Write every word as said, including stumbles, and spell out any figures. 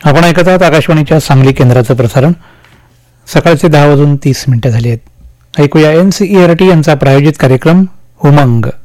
आपण ऐकत आहात आकाशवाणीच्या सांगली केंद्राचं प्रसारण. सकाळचे दहा वाजून तीस मिनिटं झाली आहेत. ऐकूया N C E R T यांचा प्रायोजित कार्यक्रम उमंग.